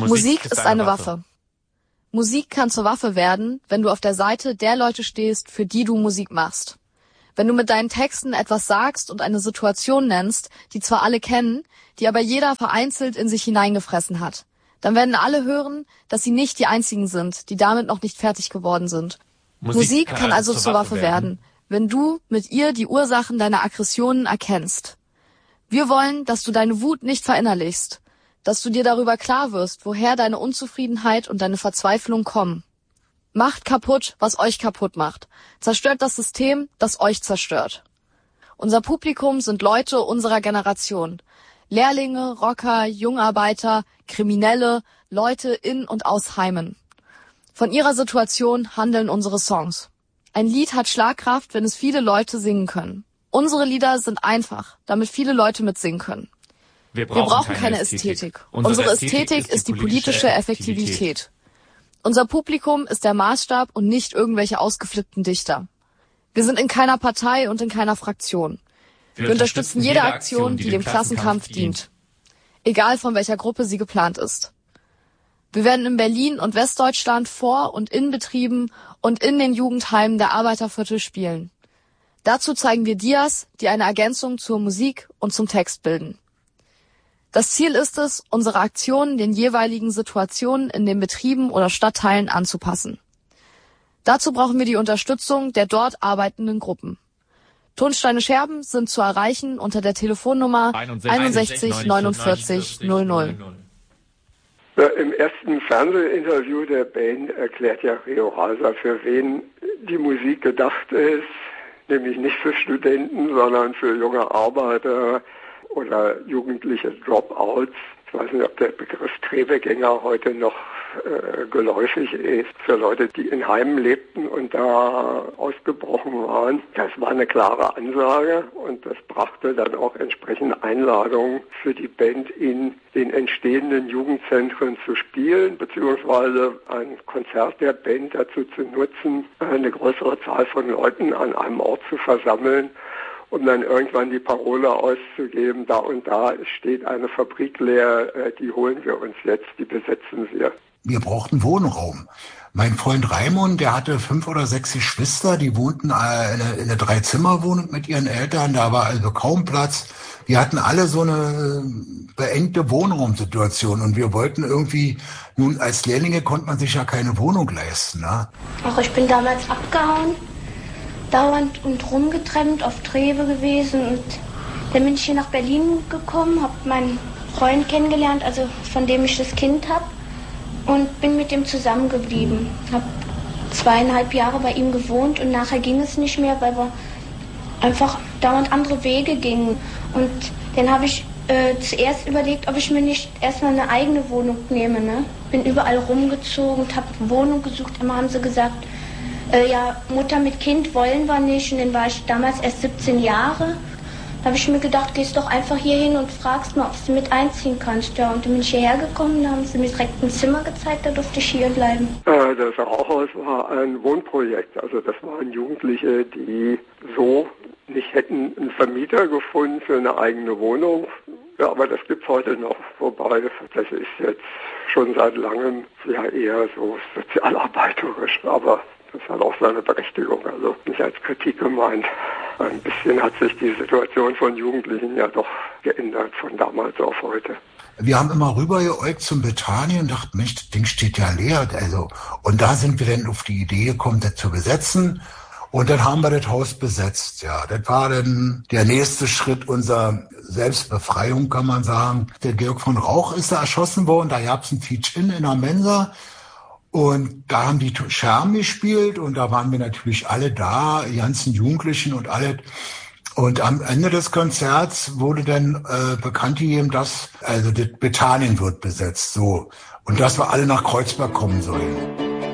Musik ist eine Waffe. Musik kann zur Waffe werden, wenn du auf der Seite der Leute stehst, für die du Musik machst. Wenn du mit deinen Texten etwas sagst und eine Situation nennst, die zwar alle kennen, die aber jeder vereinzelt in sich hineingefressen hat, dann werden alle hören, dass sie nicht die einzigen sind, die damit noch nicht fertig geworden sind. Musik kann also zur Waffe werden, wenn du mit ihr die Ursachen deiner Aggressionen erkennst. Wir wollen, dass du deine Wut nicht verinnerlichst, dass du dir darüber klar wirst, woher deine Unzufriedenheit und deine Verzweiflung kommen. Macht kaputt, was euch kaputt macht. Zerstört das System, das euch zerstört. Unser Publikum sind Leute unserer Generation. Lehrlinge, Rocker, Jungarbeiter, Kriminelle, Leute in und aus Heimen. Von ihrer Situation handeln unsere Songs. Ein Lied hat Schlagkraft, wenn es viele Leute singen können. Unsere Lieder sind einfach, damit viele Leute mitsingen können. Wir brauchen keine Ästhetik. Unsere Ästhetik ist die politische Effektivität. Unser Publikum ist der Maßstab und nicht irgendwelche ausgeflippten Dichter. Wir sind in keiner Partei und in keiner Fraktion. Wir unterstützen jede Aktion, die dem Klassenkampf dient. Egal von welcher Gruppe sie geplant ist. Wir werden in Berlin und Westdeutschland vor und in Betrieben und in den Jugendheimen der Arbeiterviertel spielen. Dazu zeigen wir Dias, die eine Ergänzung zur Musik und zum Text bilden. Das Ziel ist es, unsere Aktionen den jeweiligen Situationen in den Betrieben oder Stadtteilen anzupassen. Dazu brauchen wir die Unterstützung der dort arbeitenden Gruppen. Tonsteine Scherben sind zu erreichen unter der Telefonnummer 61 49 00. Im ersten Fernsehinterview der Band erklärt ja Rio Reiser, für wen die Musik gedacht ist, nämlich nicht für Studenten, sondern für junge Arbeiter oder jugendliche Dropouts. Ich weiß nicht, ob der Begriff Trebegänger heute noch geläufig ist, für Leute, die in Heimen lebten und da ausgebrochen waren. Das war eine klare Ansage und das brachte dann auch entsprechende Einladungen für die Band in den entstehenden Jugendzentren zu spielen, beziehungsweise ein Konzert der Band dazu zu nutzen, eine größere Zahl von Leuten an einem Ort zu versammeln, um dann irgendwann die Parole auszugeben, da und da steht eine Fabrik leer, die holen wir uns jetzt, die besetzen wir. Wir brauchten Wohnraum. Mein Freund Raimund, der hatte 5 oder 6 Geschwister, die wohnten in einer 3-Zimmer-Wohnung mit ihren Eltern, da war also kaum Platz. Wir hatten alle so eine beengte Wohnraumsituation und wir wollten irgendwie, nun als Lehrlinge konnte man sich ja keine Wohnung leisten. Ne? Auch ich bin damals abgehauen, dauernd und rumgetrennt, auf Treve gewesen und dann bin ich hier nach Berlin gekommen, habe meinen Freund kennengelernt, also von dem ich das Kind habe. Und bin mit ihm zusammengeblieben. Habe 2,5 Jahre bei ihm gewohnt und nachher ging es nicht mehr, weil wir einfach dauernd andere Wege gingen. Und dann habe ich zuerst überlegt, ob ich mir nicht erstmal eine eigene Wohnung nehme. Ne? Bin überall rumgezogen und habe eine Wohnung gesucht. Immer haben sie gesagt, ja, Mutter mit Kind wollen wir nicht. Und dann war ich damals erst 17 Jahre. Da habe ich mir gedacht, gehst doch einfach hier hin und fragst mal, ob du mit einziehen kannst. Ja, und dann bin ich hierher gekommen, da haben sie mir direkt ein Zimmer gezeigt, da durfte ich hier bleiben. Das Rauchhaus war ein Wohnprojekt. Also das waren Jugendliche, die so nicht hätten einen Vermieter gefunden für eine eigene Wohnung. Ja, aber das gibt's heute noch. Wobei, das ist jetzt schon seit langem ja eher so sozialarbeiterisch. Aber das hat auch seine Berechtigung, also nicht als Kritik gemeint. Ein bisschen hat sich die Situation von Jugendlichen ja doch geändert von damals auf heute. Wir haben immer rübergeäugt zum Bethanien und dachten, Mensch, das Ding steht ja leer. Also, und da sind wir dann auf die Idee gekommen, das zu besetzen. Und dann haben wir das Haus besetzt. Ja, das war dann der nächste Schritt unserer Selbstbefreiung, kann man sagen. Der Georg von Rauch ist da erschossen worden. Da gab es ein Teach-In in der Mensa. Und da haben die Scherben gespielt und da waren wir natürlich alle da, die ganzen Jugendlichen und alle. Und am Ende des Konzerts wurde dann bekannt gegeben, dass also das Bethanien wird besetzt, so. Und dass wir alle nach Kreuzberg kommen sollen.